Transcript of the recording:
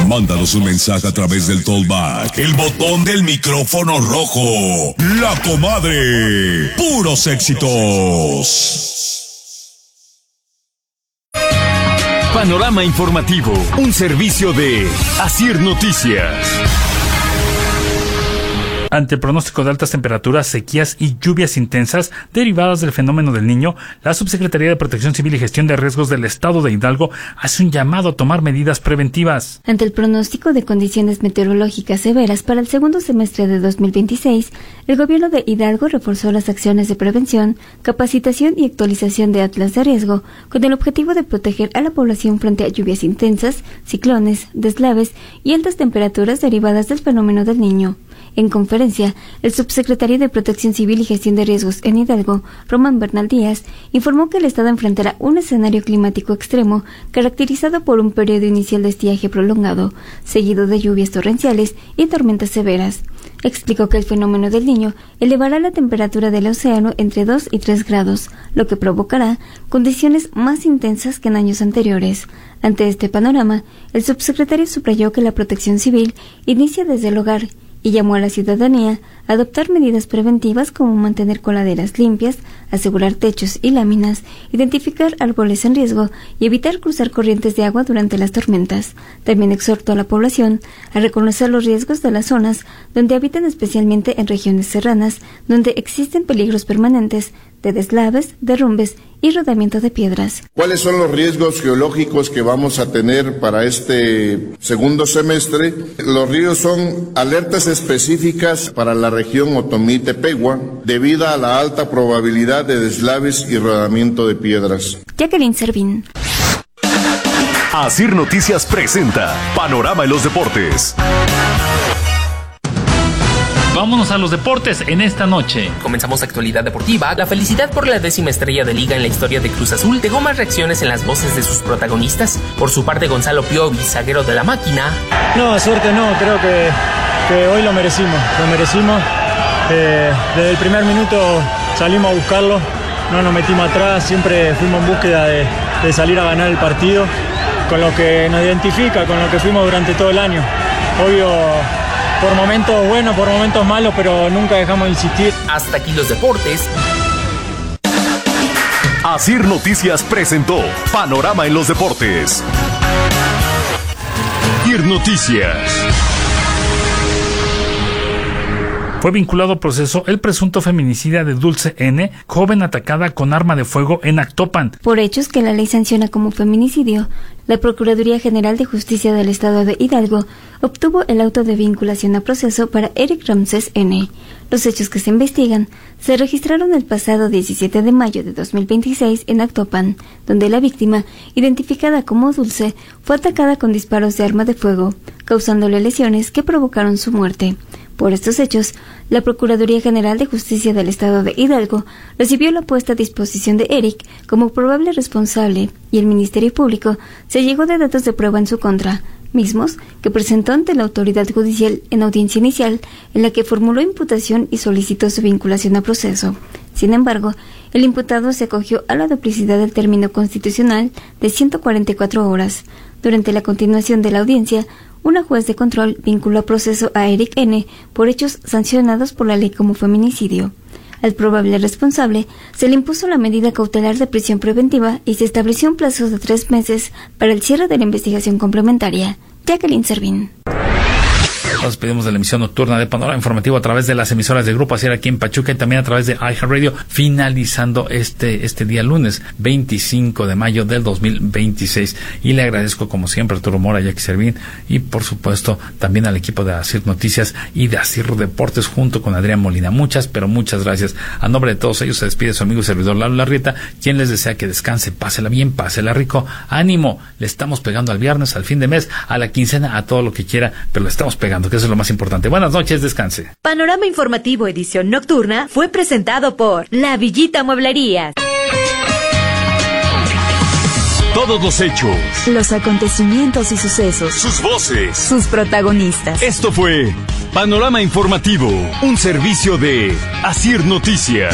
Mándanos un mensaje a través del Tollback, el botón del micrófono rojo. La Comadre. Puros éxitos. Panorama informativo, un servicio de Asir Noticias. Ante el pronóstico de altas temperaturas, sequías y lluvias intensas derivadas del fenómeno del Niño, la Subsecretaría de Protección Civil y Gestión de Riesgos del Estado de Hidalgo hace un llamado a tomar medidas preventivas. Ante el pronóstico de condiciones meteorológicas severas para el segundo semestre de 2026, el gobierno de Hidalgo reforzó las acciones de prevención, capacitación y actualización de atlas de riesgo, con el objetivo de proteger a la población frente a lluvias intensas, ciclones, deslaves y altas temperaturas derivadas del fenómeno del Niño. En conferencia, el subsecretario de Protección Civil y Gestión de Riesgos en Hidalgo, Román Bernal Díaz, informó que el Estado enfrentará un escenario climático extremo caracterizado por un periodo inicial de estiaje prolongado, seguido de lluvias torrenciales y tormentas severas. Explicó que el fenómeno del Niño elevará la temperatura del océano entre 2 y 3 grados, lo que provocará condiciones más intensas que en años anteriores. Ante este panorama, el subsecretario subrayó que la protección civil inicia desde el hogar y llamó a la ciudadanía a adoptar medidas preventivas como mantener coladeras limpias, asegurar techos y láminas, identificar árboles en riesgo y evitar cruzar corrientes de agua durante las tormentas. También exhortó a la población a reconocer los riesgos de las zonas donde habitan, especialmente en regiones serranas, donde existen peligros permanentes de deslaves, derrumbes y rodamiento de piedras. ¿Cuáles son los riesgos geológicos que vamos a tener para este segundo semestre? Los ríos son alertas específicas para la región Otomí-Tepehua debido a la alta probabilidad de deslaves y rodamiento de piedras. Jacqueline Servín. Asir Noticias presenta Panorama en los Deportes. Vámonos a los deportes en esta noche. Comenzamos actualidad deportiva. La felicidad por la 10ª estrella de liga en la historia de Cruz Azul dejó más reacciones en las voces de sus protagonistas. Por su parte, Gonzalo Piovi, zaguero de la máquina. No, suerte no, creo que hoy lo merecimos. Desde el primer minuto salimos a buscarlo, no nos metimos atrás, siempre fuimos en búsqueda de salir a ganar el partido, con lo que nos identifica, con lo que fuimos durante todo el año. Obvio, por momentos buenos, por momentos malos, pero nunca dejamos de insistir. Hasta aquí los deportes. Asir Noticias presentó Panorama en los Deportes. Asir Noticias. Fue vinculado a proceso el presunto feminicida de Dulce N., joven atacada con arma de fuego en Actopan. Por hechos que la ley sanciona como feminicidio, la Procuraduría General de Justicia del Estado de Hidalgo obtuvo el auto de vinculación a proceso para Eric Ramsés N. Los hechos que se investigan se registraron el pasado 17 de mayo de 2026 en Actopan, donde la víctima, identificada como Dulce, fue atacada con disparos de arma de fuego, causándole lesiones que provocaron su muerte. Por estos hechos, la Procuraduría General de Justicia del Estado de Hidalgo recibió la puesta a disposición de Eric como probable responsable y el Ministerio Público se llegó de datos de prueba en su contra, mismos que presentó ante la autoridad judicial en audiencia inicial, en la que formuló imputación y solicitó su vinculación a proceso. Sin embargo, el imputado se acogió a la duplicidad del término constitucional de 144 horas. Durante la continuación de la audiencia, una juez de control vinculó a proceso a Eric N. por hechos sancionados por la ley como feminicidio. Al probable responsable se le impuso la medida cautelar de prisión preventiva y se estableció un plazo de 3 meses para el cierre de la investigación complementaria. Jacqueline Servín. Nos despedimos de la emisión nocturna de Panorama Informativo a través de las emisoras de Grupo Asir aquí en Pachuca y también a través de iHeartRadio, finalizando este día lunes 25 de mayo del 2026. Y le agradezco como siempre a Arturo Mora, Jackie Servín y por supuesto también al equipo de Asir Noticias y de Asir Deportes junto con Adrián Molina. Muchas gracias. A nombre de todos ellos se despide su amigo y servidor Lalo Larrieta, quien les desea que descanse, pásela bien, pásela rico, ánimo, le estamos pegando al viernes, al fin de mes, a la quincena, a todo lo que quiera, pero le estamos pegando, que eso es lo más importante. Buenas noches, descanse. Panorama Informativo edición nocturna fue presentado por La Villita Mueblería. Todos los hechos, los acontecimientos y sucesos, sus voces, sus protagonistas. Esto fue Panorama Informativo, un servicio de Asir Noticias.